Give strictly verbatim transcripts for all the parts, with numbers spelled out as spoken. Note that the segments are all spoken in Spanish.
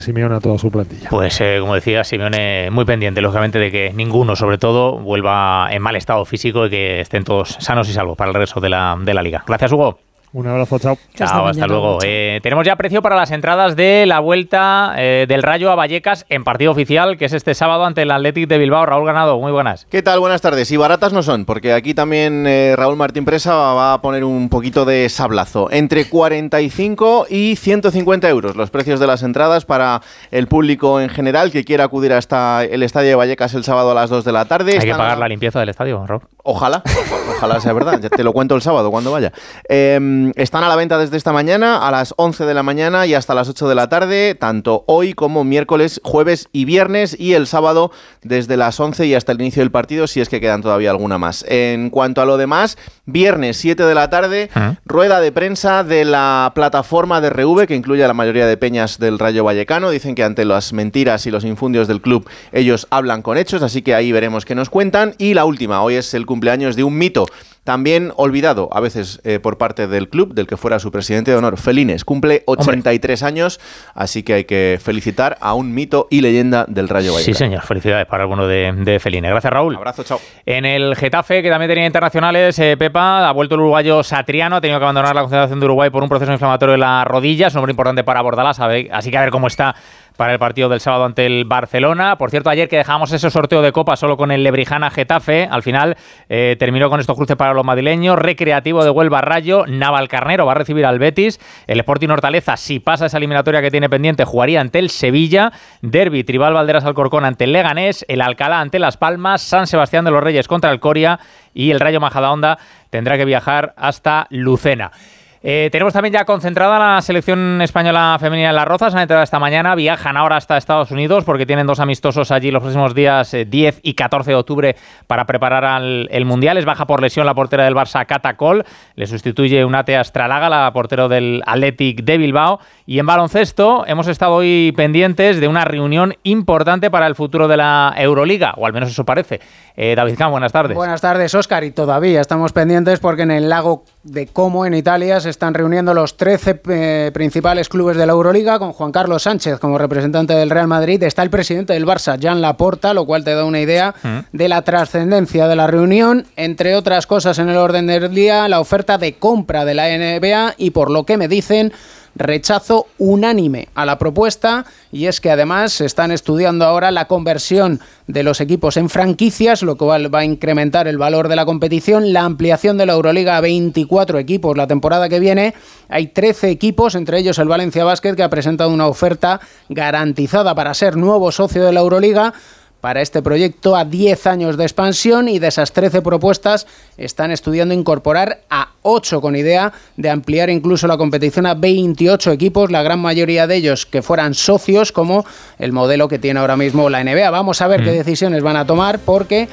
Simeone a toda su plantilla. Pues eh, como decía, Simeone muy pendiente, lógicamente, de que ninguno, sobre todo, vuelva en mal estado físico y que estén todos sanos y salvos para el regreso de la, de la Liga. Gracias, Hugo. Un abrazo, chao. Chao, hasta, hasta luego. Eh, tenemos ya precio para las entradas de la vuelta eh, del Rayo a Vallecas en partido oficial, que es este sábado ante el Athletic de Bilbao. Raúl Ganado, muy buenas. ¿Qué tal? Buenas tardes. Y baratas no son, porque aquí también eh, Raúl Martín Presa va a poner un poquito de sablazo. Entre cuarenta y cinco y ciento cincuenta euros los precios de las entradas para el público en general que quiera acudir hasta el estadio de Vallecas el sábado a las dos de la tarde. Hay Están que pagar a... la limpieza del estadio, Raúl. Ojalá, ojalá sea verdad. Ya te lo cuento el sábado cuando vaya. Eh, están a la venta desde esta mañana a las once de la mañana y hasta las ocho de la tarde, tanto hoy como miércoles, jueves y viernes, y el sábado desde las once y hasta el inicio del partido, si es que quedan todavía alguna más. En cuanto a lo demás, viernes siete de la tarde, ¿Ah? rueda de prensa de la plataforma de R V, que incluye a la mayoría de peñas del Rayo Vallecano. Dicen que ante las mentiras y los infundios del club, ellos hablan con hechos, así que ahí veremos qué nos cuentan. Y la última, hoy es el cumpleaños de un mito, también olvidado a veces eh, por parte del club, del que fuera su presidente de honor, Felines. Cumple ochenta y tres Hombre. años, así que hay que felicitar a un mito y leyenda del Rayo Vallecano. Sí, señor, felicidades para alguno de, de Felines. Gracias, Raúl. Un abrazo, chao. En el Getafe, que también tenía internacionales, eh, Pepa, ha vuelto el uruguayo Satriano, ha tenido que abandonar la concentración de Uruguay por un proceso inflamatorio de la rodilla, es un hombre importante para Bordalás, así que a ver cómo está para el partido del sábado ante el Barcelona. Por cierto, ayer que dejamos ese sorteo de Copa solo con el Lebrijana-Getafe, al final eh, terminó con estos cruces para los madrileños. Recreativo de Huelva Rayo, Navalcarnero va a recibir al Betis, el Sporting Hortaleza, si pasa esa eliminatoria que tiene pendiente, jugaría ante el Sevilla, Derbi Tribal Valderas Alcorcón ante el Leganés, el Alcalá ante Las Palmas, San Sebastián de los Reyes contra el Coria y el Rayo Majadahonda tendrá que viajar hasta Lucena. Eh, tenemos también ya concentrada la selección española femenina en Las Rozas. Han entrado esta mañana, viajan ahora hasta Estados Unidos porque tienen dos amistosos allí los próximos días eh, diez y catorce de octubre para preparar al, el Mundial. Es baja por lesión la portera del Barça, Cata Col. Le sustituye Unate Astralaga, la portero del Athletic de Bilbao. Y en baloncesto hemos estado hoy pendientes de una reunión importante para el futuro de la Euroliga, o al menos eso parece. Eh, David Cam, buenas tardes. Buenas tardes, Óscar, y todavía estamos pendientes porque en el lago de Como, en Italia, se están reuniendo los trece eh, principales clubes de la Euroliga con Juan Carlos Sánchez como representante del Real Madrid. Está el presidente del Barça, Jan Laporta, lo cual te da una idea ¿Mm? de la trascendencia de la reunión. Entre otras cosas en el orden del día, la oferta de compra de la N B A y, por lo que me dicen, rechazo unánime a la propuesta, y es que además están estudiando ahora la conversión de los equipos en franquicias, lo cual va a incrementar el valor de la competición, la ampliación de la Euroliga a veinticuatro equipos la temporada que viene. Hay trece equipos, entre ellos el Valencia Basket, que ha presentado una oferta garantizada para ser nuevo socio de la Euroliga para este proyecto a diez años de expansión, y de esas trece propuestas están estudiando incorporar a ocho con idea de ampliar incluso la competición a veintiocho equipos, la gran mayoría de ellos que fueran socios, como el modelo que tiene ahora mismo la N B A. Vamos a ver mm. qué decisiones van a tomar, porque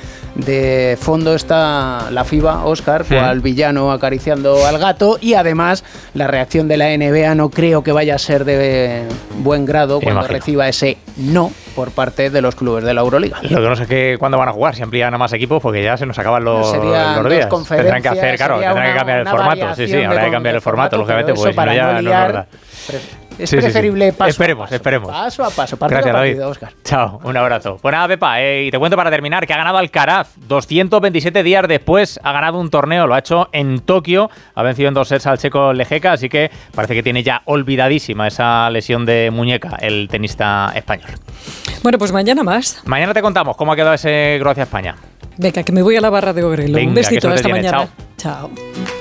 de fondo está la FIBA, Óscar, mm. cual villano acariciando al gato, y además la reacción de la N B A no creo que vaya a ser de buen grado cuando Imagino. reciba ese no por parte de los clubes de la Euroliga. Lo que no sé es que cuándo van a jugar, si amplían a más equipos, porque ya se nos acaban los, los días. Tendrán que hacer, claro, tendrán una, que cambiar el formato. Sí, sí, habrá que cambiar el formato, lógicamente, pues si no ya no es verdad. Es sí, preferible sí, sí. paso esperemos, a paso, esperemos. paso a paso, partido Gracias, a partido, David. Óscar. Chao, un abrazo. Pues nada, Pepa, eh, y te cuento para terminar que ha ganado Alcaraz. doscientos veintisiete días después ha ganado un torneo, lo ha hecho en Tokio, ha vencido en dos sets al checo Lejeka, así que parece que tiene ya olvidadísima esa lesión de muñeca el tenista español. Bueno, pues mañana más. Mañana te contamos cómo ha quedado ese Croacia-España. Venga, que me voy a la barra de Ogrelo. Venga, un besito, hasta tiene. mañana. Chao. Chao.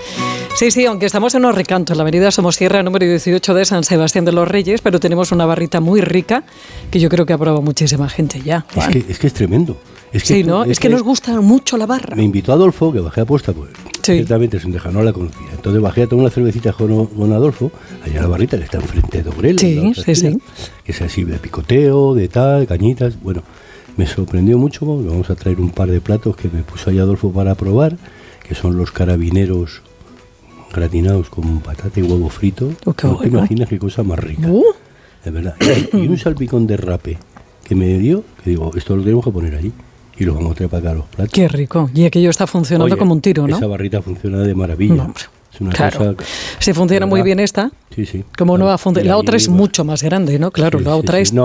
Sí, sí, aunque estamos en los recantos, la avenida Somosierra número dieciocho de San Sebastián de los Reyes, pero tenemos una barrita muy rica que yo creo que ha probado muchísima gente ya. Es que, es que es tremendo. Es que sí, ¿no? Es, es que, que nos gusta mucho la barra. Me invitó Adolfo, que bajé a posta, pues sí. ciertamente sin dejar, no la conocía. Entonces bajé a tomar una cervecita con, con Adolfo, allá en la barrita que está enfrente de Ogrelo. Sí, sí, esquina, sí. Que es así de picoteo, de tal, cañitas. Bueno, me sorprendió mucho. Vamos a traer un par de platos que me puso ahí Adolfo para probar, que son los carabineros gratinados con patata y huevo frito. Oh, no bueno. te imaginas qué cosa más rica. Uh. De verdad. Y un salpicón de rape que me dio, que digo, esto lo tenemos que poner allí. Y lo vamos a traer para acá a los platos. Qué rico. Y aquello está funcionando Oye, como un tiro, ¿no? Esa barrita funciona de maravilla. No, es una claro. cosa... Si funciona muy bien esta, sí, sí. ¿cómo claro. no va a funcionar? La otra es mucho más grande, ¿no? Claro, sí, la sí, otra sí. es No,